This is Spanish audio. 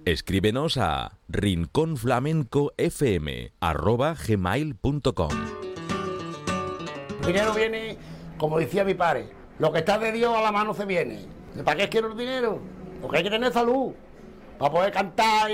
Escríbenos a rinconflamencofm@gmail.com. El dinero viene, como decía mi padre, lo que está de Dios a la mano se viene. ¿Para qué quiero el dinero? Porque hay que tener salud, para poder cantar